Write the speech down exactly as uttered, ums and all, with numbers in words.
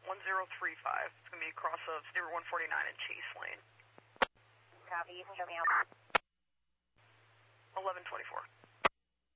one zero three five. It's going to be across of State Route one forty-nine and Chase Lane. Copy, you can show me out. eleven twenty-four.